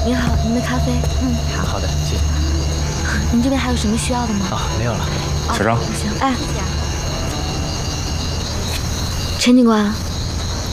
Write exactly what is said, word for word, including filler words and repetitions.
您好，您的咖啡。 嗯，好。好的，谢谢。 您这边还有什么需要的吗？ 哦，没有了。 小张， 行，哎，陈警官。